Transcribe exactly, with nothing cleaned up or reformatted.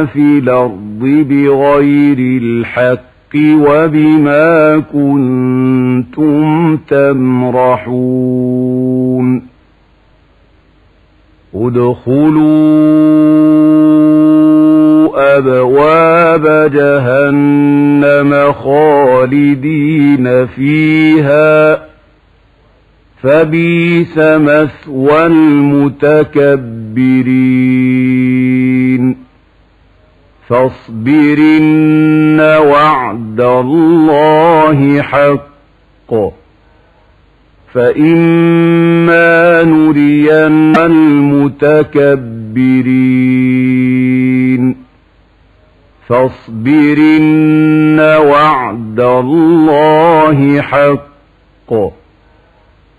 في الأرض بغير الحق وبما كنتم تمرحون ادخلوا أبواب جهنم خالدين فيها فبئس مثوى المتكبرين فاصبرن وعد الله حق فإما نرين المتكبرين فاصبرن وعد الله حق